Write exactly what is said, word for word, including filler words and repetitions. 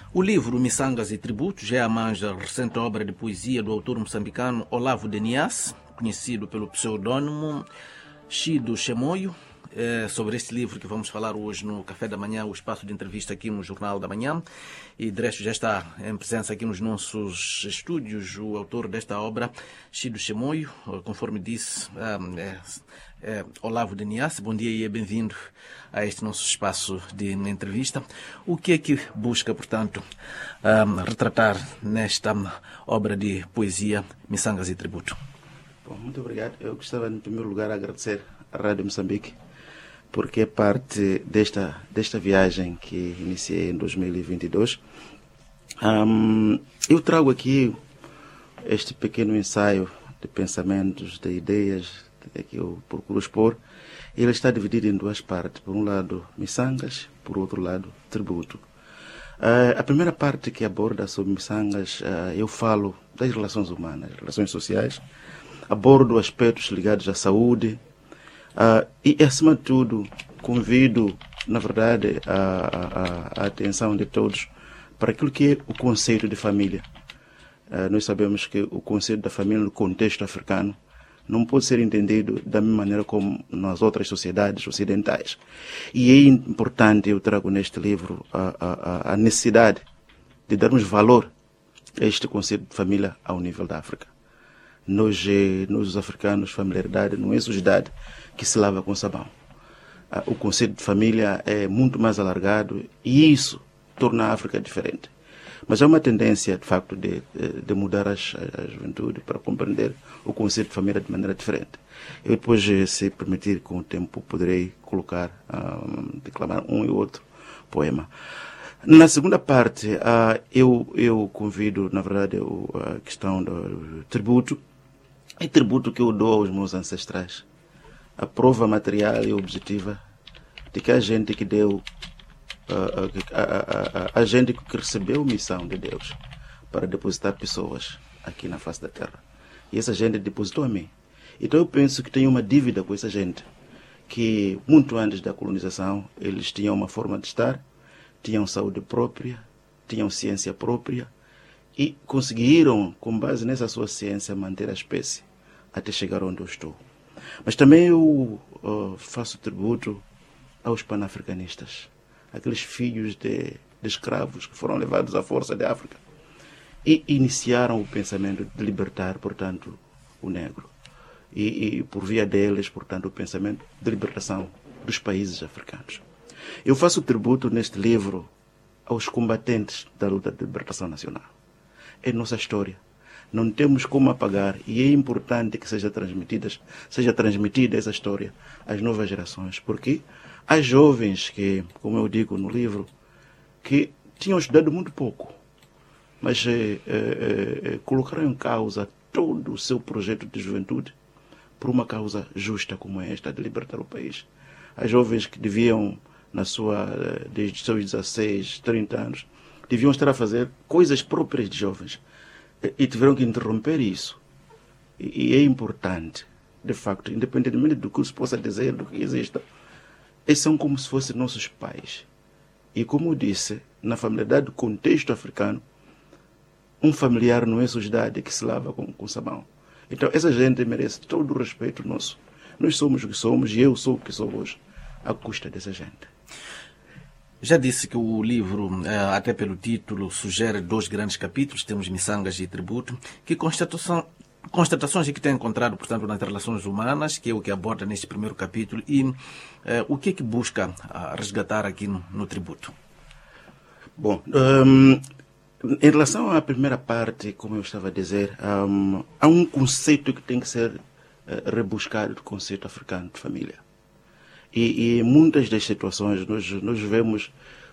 O livro Missangas e Tributos é a mais recente obra de poesia do autor moçambicano Olavo de Niasse, conhecido pelo pseudônimo Chido Chemoio. É sobre este livro que vamos falar hoje no Café da Manhã, o espaço de entrevista aqui no Jornal da Manhã. E de resto já está em presença aqui nos nossos estúdios o autor desta obra, Chido Chemoio, conforme disse, é, é Olavo de Niasse. Bom dia e bem-vindo a este nosso espaço de entrevista. O que é que busca, portanto, um, retratar nesta obra de poesia Missangas e Tributo? Bom, muito obrigado. Eu gostava, em primeiro lugar, de agradecer à Rádio Moçambique, porque é parte desta, desta viagem que iniciei em dois mil e vinte e dois. Um, eu trago aqui este pequeno ensaio de pensamentos, de ideias que eu procuro expor. Ele está dividido em duas partes. Por um lado, Missangas, por outro lado, Tributo. Uh, a primeira parte que aborda sobre Missangas, uh, eu falo das relações humanas, relações sociais, abordo aspectos ligados à saúde, Uh, e, acima de tudo, convido, na verdade, a, a, a atenção de todos para aquilo que é o conceito de família. Uh, nós sabemos que o conceito da família no contexto africano não pode ser entendido da mesma maneira como nas outras sociedades ocidentais. E é importante, eu trago neste livro, a, a, a necessidade de darmos valor a este conceito de família ao nível da África. Nós, nós, os africanos, familiaridade não é sujidade que se lava com sabão. O conceito de família é muito mais alargado e isso torna a África diferente. Mas há uma tendência, de facto, de, de mudar as, a juventude para compreender o conceito de família de maneira diferente. Eu depois, se permitir, com o tempo, poderei colocar, um, declamar um e outro poema. Na segunda parte, uh, eu, eu convido, na verdade, a questão do tributo. É tributo que eu dou aos meus ancestrais. A prova material e objetiva de que a gente que deu, a, a, a, a, a gente que recebeu missão de Deus para depositar pessoas aqui na face da terra. E essa gente depositou a mim. Então eu penso que tenho uma dívida com essa gente, que muito antes da colonização eles tinham uma forma de estar, tinham saúde própria, tinham ciência própria e conseguiram, com base nessa sua ciência, manter a espécie até chegar onde eu estou. Mas também eu uh, faço tributo aos panafricanistas, aqueles filhos de, de escravos que foram levados à força da África e iniciaram o pensamento de libertar, portanto, o negro. E, e por via deles, portanto, o pensamento de libertação dos países africanos. Eu faço tributo neste livro aos combatentes da luta de libertação nacional. É nossa história. Não temos como apagar e é importante que seja transmitida, seja transmitida essa história às novas gerações, porque há jovens que, como eu digo no livro, que tinham estudado muito pouco, mas eh, eh, colocaram em causa todo o seu projeto de juventude por uma causa justa como esta, de libertar o país. Há jovens que deviam, na sua, desde seus dezesseis, trinta anos, deviam estar a fazer coisas próprias de jovens. E tiveram que interromper isso. E é importante, de facto, independentemente do que se possa dizer, do que exista, eles são como se fossem nossos pais. E como eu disse, na familiaridade do contexto africano, um familiar não é sujidade que se lava com, com sabão. Então essa gente merece todo o respeito nosso. Nós somos o que somos e eu sou o que sou hoje, à custa dessa gente. Já disse que o livro, até pelo título, sugere dois grandes capítulos, temos Missangas e Tributo, que constatação, constatações que tem encontrado, portanto, nas relações humanas, que é o que aborda neste primeiro capítulo, e eh, o que é que busca ah, resgatar aqui no, no Tributo? Bom, um, em relação à primeira parte, como eu estava a dizer, um, há um conceito que tem que ser uh, rebuscado, do conceito africano de família. E, e muitas das situações nós, nós vemos